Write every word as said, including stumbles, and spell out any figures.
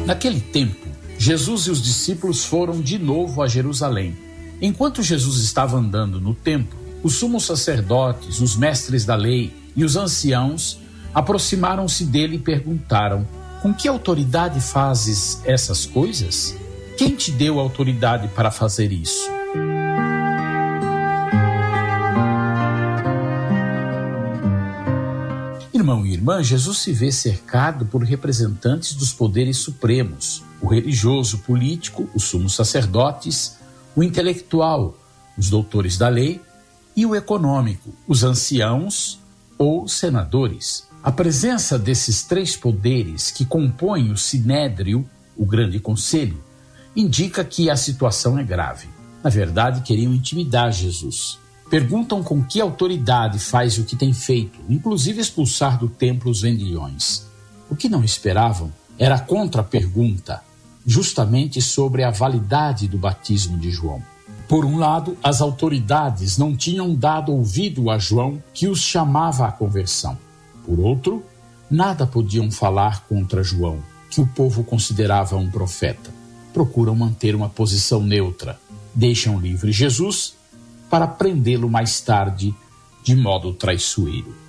Naquele tempo, Jesus e os discípulos foram de novo a Jerusalém. Enquanto Jesus estava andando no templo, os sumos sacerdotes, os mestres da lei e os anciãos aproximaram-se dele e perguntaram: com que autoridade fazes essas coisas? Quem te deu autoridade para fazer isso? Irmão e irmã, Jesus se vê cercado por representantes dos poderes supremos: o religioso, o político, os sumos sacerdotes, o intelectual, os doutores da lei, e o econômico, os anciãos ou senadores. A presença desses três poderes que compõem o Sinédrio, o Grande Conselho, indica que a situação é grave. Na verdade, queriam intimidar Jesus. Perguntam com que autoridade faz o que tem feito, inclusive expulsar do templo os vendilhões. O que não esperavam era a contra-pergunta, justamente sobre a validade do batismo de João. Por um lado, as autoridades não tinham dado ouvido a João, que os chamava à conversão. Por outro, nada podiam falar contra João, que o povo considerava um profeta. Procuram manter uma posição neutra. Deixam livre Jesus para prendê-lo mais tarde de modo traiçoeiro.